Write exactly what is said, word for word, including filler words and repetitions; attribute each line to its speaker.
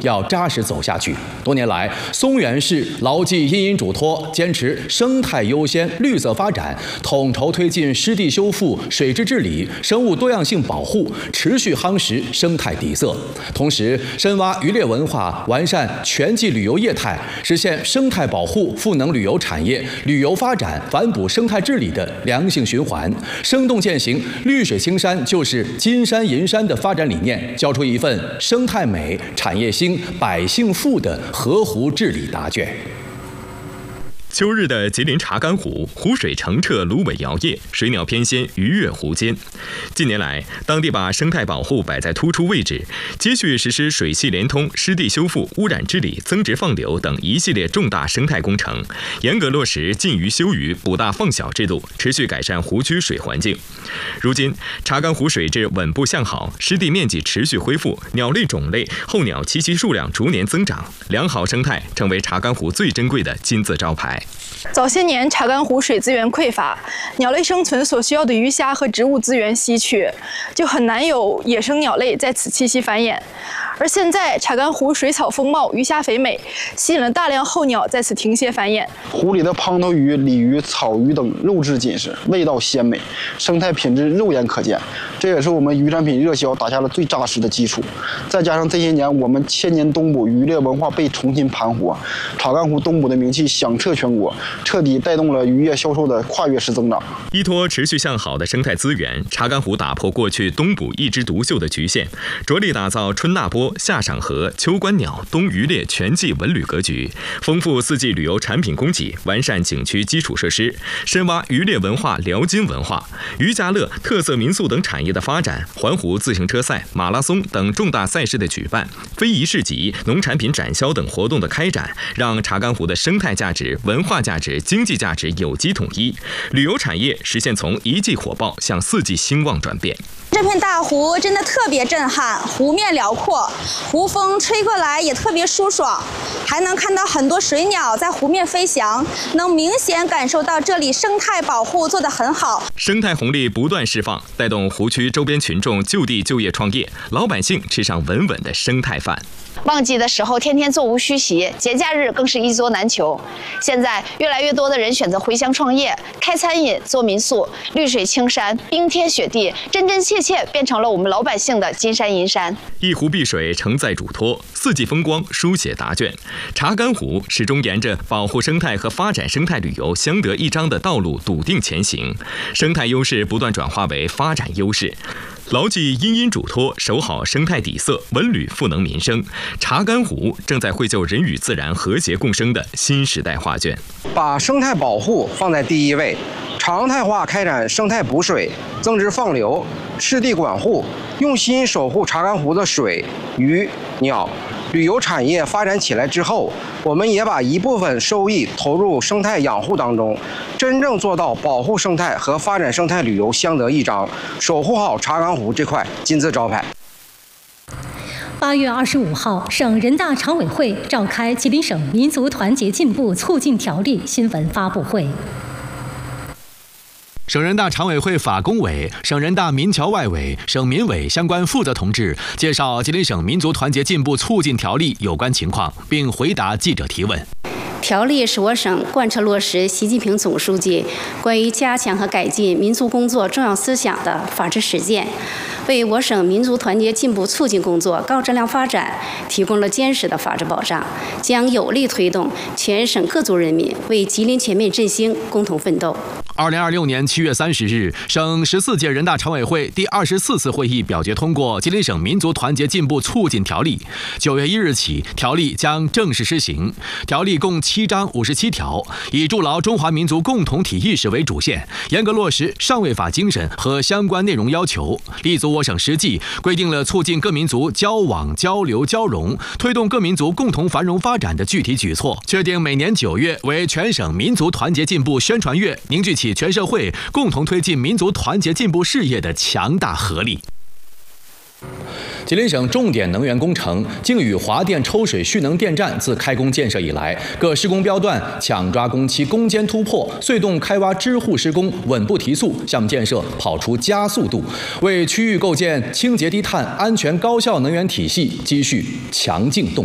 Speaker 1: 要扎实走下去。多年来，松原市牢记因因嘱托，坚持生态优先、绿色发展，统筹推进湿地修复、水质治理、生物多样性保护，持续夯实生态底色。同时，深挖渔猎文化，完善全季旅游业态，实现生态保护、赋能旅游产业、旅游发展、反哺生态治理的良性循环，生动践行“绿水青山就是金山银山”的发展理念，交出一份生态美、产业兴、百姓富的河湖治理答卷。
Speaker 2: 秋日的吉林查干湖，湖水澄澈，芦苇摇曳，水鸟翩跹，鱼跃湖间。近年来，当地把生态保护摆在突出位置，接续实施水系连通、湿地修复、污染治理、增值放流等一系列重大生态工程，严格落实禁渔休渔、捕大放小制度，持续改善湖区水环境。如今，查干湖水质稳步向好，湿地面积持续恢复，鸟类种类、候鸟栖息数量逐年增长，良好生态成为查干湖最珍贵的金字招牌。
Speaker 3: 早些年，查干湖水资源匮乏，鸟类生存所需要的鱼虾和植物资源稀缺，就很难有野生鸟类在此栖息繁衍。而现在，查干湖水草丰茂，鱼虾肥美，吸引了大量候鸟在此停歇繁衍。
Speaker 4: 湖里的胖头鱼、鲤鱼、草鱼等肉质紧实，味道鲜美，生态品质肉眼可见。这也是我们渔产品热销打下了最扎实的基础。再加上这些年我们千年东捕渔猎文化被重新盘活，查干湖东捕的名气响彻全国，彻底带动了渔业销售的跨越式增长。
Speaker 2: 依托持续向好的生态资源，查干湖打破过去东捕一枝独秀的局限，着力打造春纳波、夏赏荷、秋观鸟、冬渔猎全季文旅格局，丰富四季旅游产品供给，完善景区基础设施，深挖渔猎文化、辽金文化、渔家乐、特色民宿等产业的发展，环湖自行车赛、马拉松等重大赛事的举办，非遗市集、农产品展销等活动的开展，让查干湖的生态价值、文化价值、经济价值有机统一，旅游产业实现从一季火爆向四季兴旺转变。
Speaker 5: 这片大湖真的特别震撼，湖面辽阔，湖风吹过来也特别舒爽，还能看到很多水鸟在湖面飞翔，能明显感受到这里生态保护做得很好。
Speaker 2: 生态红利不断释放，带动湖区周边群众就地就业创业，老百姓吃上稳稳的生态饭。
Speaker 6: 旺季的时候天天座无虚席，节假日更是一桌难求。现在越来越多的人选择回乡创业，开餐饮、做民宿，绿水青山、冰天雪地，真真切切变成了我们老百姓的金山银山。
Speaker 2: 一湖碧水承载嘱托，四季风光书写答卷。查干湖始终沿着保护生态和发展生态旅游相得益彰的道路笃定前行，生态优势不断转化为发展优势。牢记因因嘱托，守好生态底色，文旅赋能民生。查干湖正在绘就人与自然和谐共生的新时代画卷。
Speaker 7: 把生态保护放在第一位，常态化开展生态补水、增值放流、湿地管护，用心守护查干湖的水、鱼、鸟。旅游产业发展起来之后，我们也把一部分收益投入生态养护当中，真正做到保护生态和发展生态旅游相得益彰，守护好查干湖这块金字招牌。
Speaker 8: 八月二十五号，省人大常委会召开吉林省民族团结进步促进条例新闻发布会。
Speaker 1: 省人大常委会法工委、省人大民侨外委、省民委相关负责同志介绍吉林省民族团结进步促进条例有关情况，并回答记者提问。
Speaker 9: 条例是我省贯彻落实习近平总书记关于加强和改进民族工作重要思想的法治实践，为我省民族团结进步促进工作高质量发展提供了坚实的法治保障，将有力推动全省各族人民为吉林全面振兴共同奋斗。
Speaker 1: 二零二六年七月三十日，省十四届人大常委会第二十四次会议表决通过《吉林省民族团结进步促进条例》。九月一日起，条例将正式施行。条例共七章五十七条，以筑牢中华民族共同体意识为主线，严格落实上位法精神和相关内容要求，立足我省实际，规定了促进各民族交往、交流、交融，推动各民族共同繁荣发展的具体举措，确定每年九月为全省民族团结进步宣传月，凝聚起全社会共同推进民族团结进步事业的强大合力。吉林省重点能源工程靖宇华电抽水蓄能电站自开工建设以来，各施工标段抢抓工期攻坚突破，隧洞开挖支护施工稳步提速，项目建设跑出加速度，为区域构建清洁低碳、安全高效能源体系积蓄强劲动力。